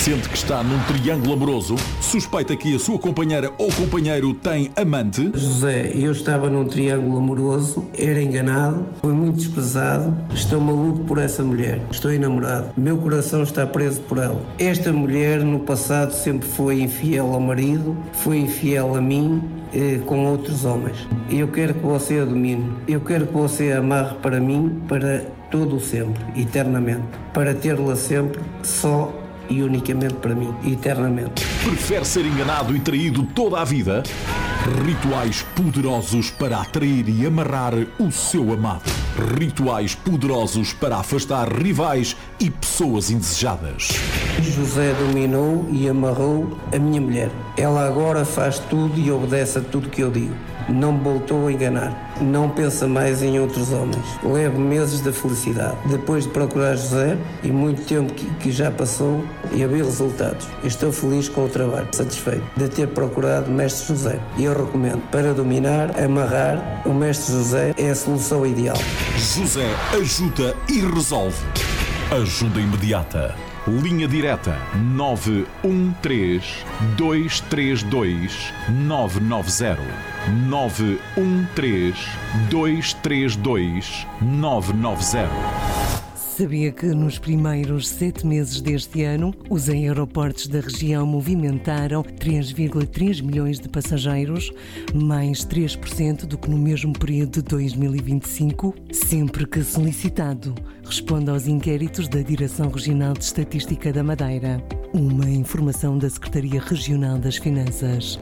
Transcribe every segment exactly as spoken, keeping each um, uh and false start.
Sente que está num triângulo amoroso? Suspeita que a sua companheira ou companheiro tem amante? José, eu estava num triângulo amoroso, era enganado, fui muito desprezado, estou maluco por essa mulher, estou enamorado, meu coração está preso por ela. Esta mulher no passado sempre foi infiel ao marido, foi infiel a mim, eh, com outros homens. Eu quero que você a domine, eu quero que você a amarre para mim, para todo o sempre, eternamente, para tê-la sempre só e unicamente para mim, eternamente. Prefere ser enganado e traído toda a vida? Rituais poderosos para atrair e amarrar o seu amado. Rituais poderosos para afastar rivais e pessoas indesejadas. José dominou e amarrou a minha mulher. Ela agora faz tudo e obedece a tudo que eu digo. Não me voltou a enganar. Não pensa mais em outros homens. Levo meses da felicidade. Depois de procurar José, e muito tempo que, que já passou, e haver resultados. Estou feliz com o trabalho, satisfeito de ter procurado o Mestre José. E eu recomendo, para dominar, amarrar, o Mestre José é a solução ideal. José ajuda e resolve. Ajuda imediata. Linha direta nove um três, dois três dois, nove nove zero. nove um três, dois três dois, nove nove zero. Sabia que nos primeiros sete meses deste ano, os aeroportos da região movimentaram três vírgula três milhões de passageiros, mais três por cento do que no mesmo período de dois mil e vinte e cinco? Sempre que solicitado, responde aos inquéritos da Direção Regional de Estatística da Madeira. Uma informação da Secretaria Regional das Finanças.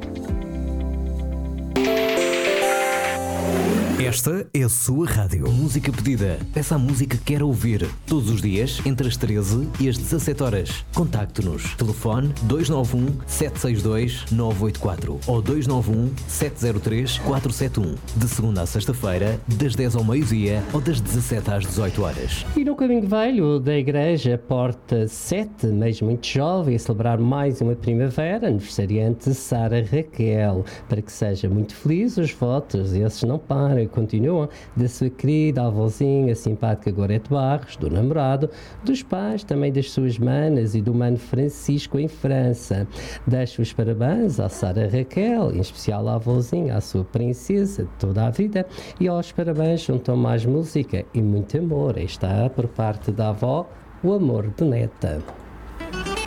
Esta é a sua rádio. Música pedida. Peça a música que quer ouvir. Todos os dias, entre as treze e as dezassete horas. Contacte-nos. Telefone dois nove um, sete seis dois, nove oito quatro ou dois nove um, sete zero três, quatro sete um. De segunda a sexta-feira, das dez ao meio-dia ou das dezassete às dezoito horas. E no Caminho Velho da Igreja Porta sete, mês muito jovem, a celebrar mais uma primavera, aniversariante Sara Raquel. Para que seja muito feliz, os votos, esses não param. Continuam da sua querida avózinha simpática Gorete Barros, do namorado, dos pais, também das suas manas e do mano Francisco em França. Deixo os parabéns à Sara Raquel, em especial à avózinha, à sua princesa de toda a vida, e aos parabéns juntam mais música e muito amor. Aí está, por parte da avó, o amor de neta.